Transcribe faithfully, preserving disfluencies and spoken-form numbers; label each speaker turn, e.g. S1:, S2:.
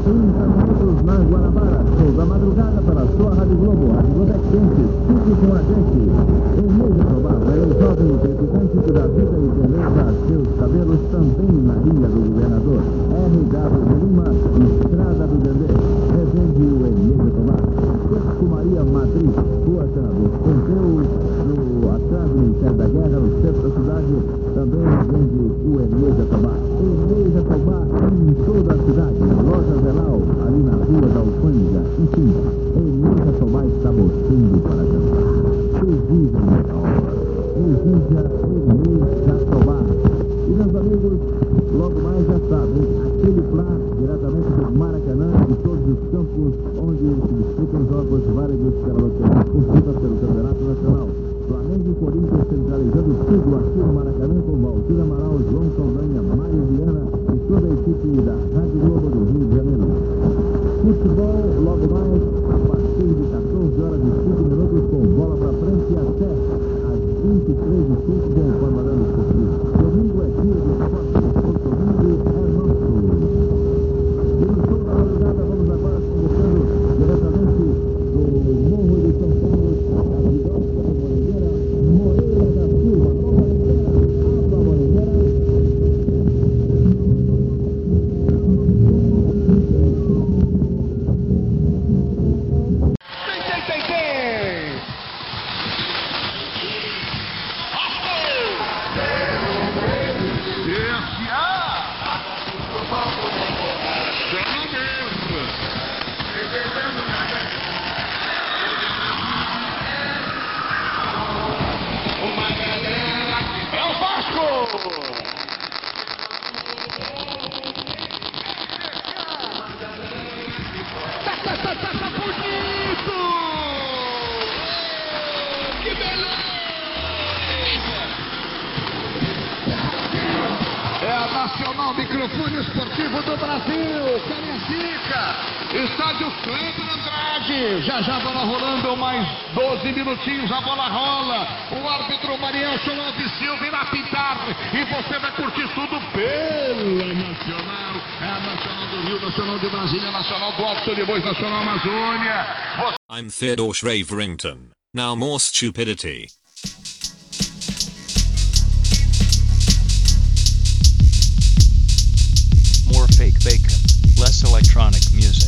S1: trinta minutos na Guanabara. Show da madrugada pela sua Rádio Globo. Rádio Globo é quente. Fique com a gente. Emílio Tobar, ele é jovem triplicante que dá vida e beleza a seus cabelos também na Ilha do Governador. R W de Lima, Estrada do Dendê. Revende o Emílio Tobar. Sesco Maria Madrid, Rua Senador Pompeu, no atrás do Ministério da Guerra, no centro da cidade. Também vende o Emílio Tobar. Emílio Tobar em toda a cidade. Loja Velal, ali na Rua da Alfândega. Enfim, Emílio Tobar está botando para jantar. Exija nessa hora. Exija Emílio Tobar. E meus amigos, logo mais já sabem, aquele plá diretamente do Maracanã e todos os campos onde se disputam jogos válidos pela loteria esportiva pelo Campeonato Nacional. Flamengo e Corinthians centralizando tudo aqui no Maracanã com Valdir Amaral, João Saldanha, Mário Viana e toda a equipe da Rádio Globo do Rio de Janeiro. Futebol, logo mais, a partir de quatorze horas e cinco minutos com bola pra frente até às vinte e três e cinco com o Panorama Esportivo. Domingo é dia de esporte, o domingo é nosso. E no show da madrugada vamos agora conversando diretamente do Morro de São Paulo, a Vidosca do Moreira, Moreira da Silva. Alô, Moreira, Alô, Moreira.
S2: Tem, tem, tem, tem! Esse A! É o Vasco! Tá, tá, tá, tá, tá bonito! Que beleza! É a Nacional Microfone Esportivo do Brasil, Cariacica, estádio Cleber Andrade. Já já a bola rolando, mais doze minutinhos, a bola rola. O árbitro Marielson Lopes Silva irá apitar e você vai curtir tudo pela Nacional. É a Nacional do Rio, Nacional de Brasília, Nacional do Alto de Bois, Nacional Amazônia. Você...
S3: I'm Theodore Schraverington. Now more stupidity.
S4: More fake bacon, less electronic music.